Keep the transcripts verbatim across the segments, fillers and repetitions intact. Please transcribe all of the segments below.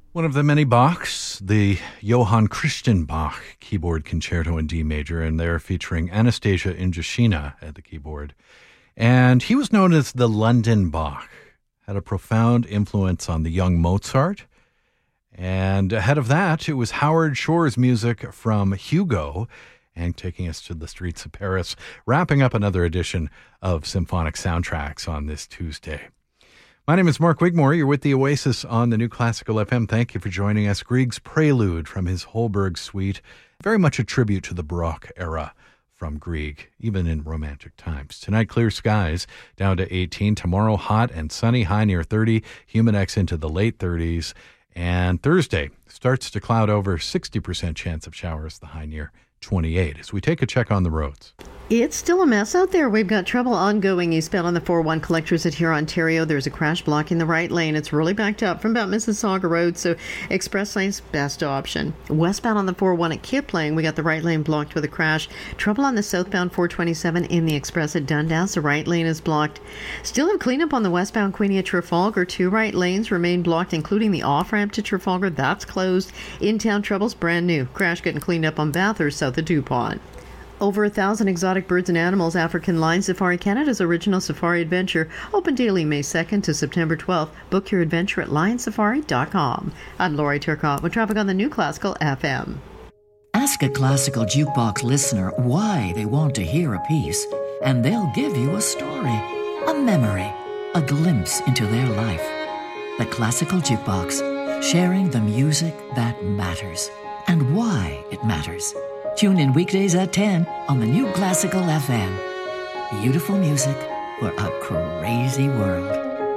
One of the many Bachs, the Johann Christian Bach Keyboard Concerto in D major, and they're featuring Anastasia Indrashina at the keyboard. And he was known as the London Bach, had a profound influence on the young Mozart. And ahead of that, it was Howard Shore's music from Hugo, and taking us to the streets of Paris, wrapping up another edition of Symphonic Soundtracks on this Tuesday. My name is Mark Wigmore. You're with the Oasis on the New Classical F M. Thank you for joining us. Grieg's Prelude from his Holberg Suite, very much a tribute to the Baroque era from Grieg, even in romantic times. Tonight, clear skies, down to eighteen. Tomorrow, hot and sunny, high near thirty. Humidex into the late thirties. And Thursday starts to cloud over, sixty percent chance of showers, the high near twenty-eight. As we take a check on the roads. It's still a mess out there. We've got trouble ongoing eastbound on the four oh one collectors at Huron, Ontario. There's a crash blocking the right lane. It's really backed up from about Mississauga Road, so express lane's best option. Westbound on the four oh one at Kipling, we got the right lane blocked with a crash. Trouble on the southbound four twenty-seven in the express at Dundas. The right lane is blocked. Still have cleanup on the westbound Queenie at Trafalgar. Two right lanes remain blocked, including the off-ramp to Trafalgar. That's closed. In-town trouble's brand new. Crash getting cleaned up on Bathurst south of DuPont. Over a thousand exotic birds and animals, African Lion Safari, Canada's original safari adventure. Open daily May second to September twelfth. Book your adventure at lion safari dot com. I'm Lori Turcotte with traffic on the New Classical F M. Ask a classical jukebox listener why they want to hear a piece, and they'll give you a story, a memory, a glimpse into their life. The Classical Jukebox, sharing the music that matters and why it matters. Tune in weekdays at ten on the New Classical F M. Beautiful music for a crazy world.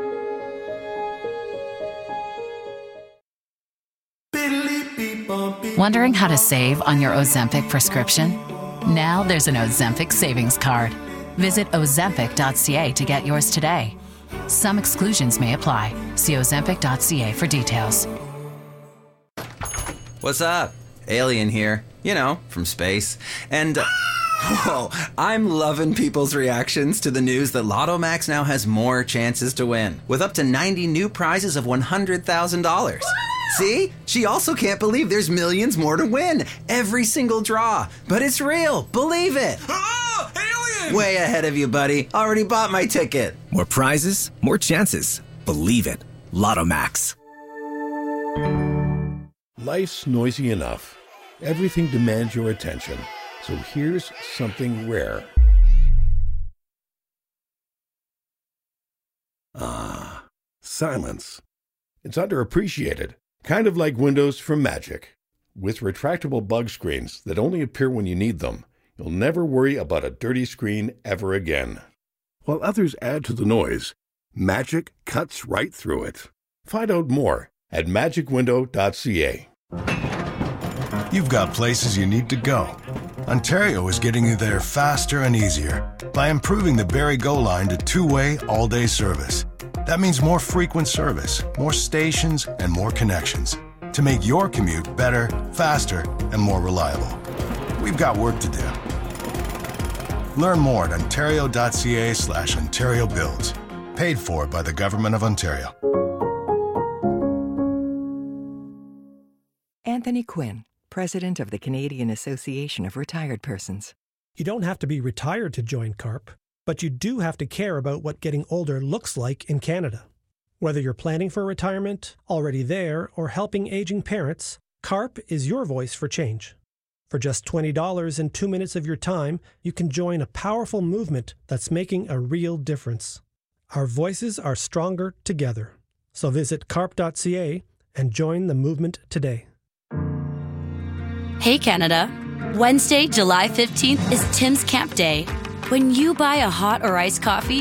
Wondering how to save on your Ozempic prescription? Now there's an Ozempic savings card. Visit ozempic dot c a to get yours today. Some exclusions may apply. See ozempic dot c a for details. What's up? Alien here. You know, from space. And, uh, whoa, I'm loving people's reactions to the news that Lotto Max now has more chances to win, with up to ninety new prizes of one hundred thousand dollars. See? She also can't believe there's millions more to win. Every single draw. But it's real. Believe it. Oh, alien! Way ahead of you, buddy. Already bought my ticket. More prizes, more chances. Believe it. Lotto Max. Life's noisy enough. Everything demands your attention. So here's something rare. Ah, silence. It's underappreciated. Kind of like Windows from Magic. With retractable bug screens that only appear when you need them, you'll never worry about a dirty screen ever again. While others add to the noise, Magic cuts right through it. Find out more at magic window dot c a. You've got places you need to go. Ontario is getting you there faster and easier by improving the Barrie Go line to two-way, all-day service. That means more frequent service, more stations, and more connections to make your commute better, faster, and more reliable. We've got work to do. Learn more at ontario dot c a slash Ontario Builds. Paid for by the Government of Ontario. Anthony Quinn, President of the Canadian Association of Retired Persons. You don't have to be retired to join CARP, but you do have to care about what getting older looks like in Canada. Whether you're planning for retirement, already there, or helping aging parents, CARP is your voice for change. For just twenty dollars and two minutes of your time, you can join a powerful movement that's making a real difference. Our voices are stronger together. So visit carp dot c a and join the movement today. Hey Canada, Wednesday, July fifteenth is Tim's Camp Day. When you buy a hot or iced coffee,